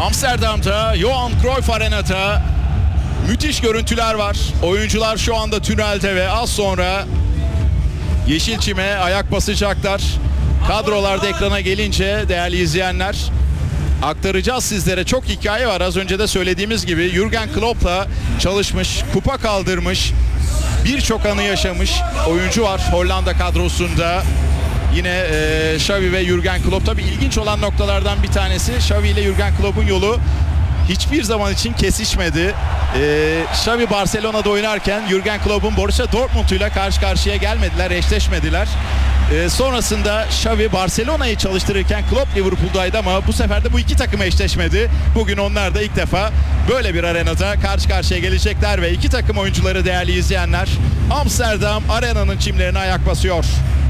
Amsterdam'da Johan Cruyff Arena'da müthiş görüntüler var. Oyuncular şu anda tünelde ve az sonra Yeşilçim'e ayak basacaklar. Kadrolar da ekrana gelince değerli izleyenler aktaracağız sizlere. Çok hikaye var. Az önce de söylediğimiz gibi Jürgen Klopp'la çalışmış, kupa kaldırmış, birçok anı yaşamış oyuncu var Hollanda kadrosunda. Yine Xavi ve Jürgen Klopp. Tabii ilginç olan noktalardan bir tanesi Xavi ile Jürgen Klopp'un yolu hiçbir zaman için kesişmedi. Xavi Barcelona'da oynarken Jürgen Klopp'un Borussia Dortmund'uyla karşı karşıya gelmediler, eşleşmediler. Sonrasında Xavi Barcelona'yı çalıştırırken Klopp Liverpool'daydı ama bu sefer de bu iki takım eşleşmedi. Bugün onlar da ilk defa böyle bir arenada karşı karşıya gelecekler ve iki takım oyuncuları değerli izleyenler Amsterdam Arena'nın çimlerine ayak basıyor.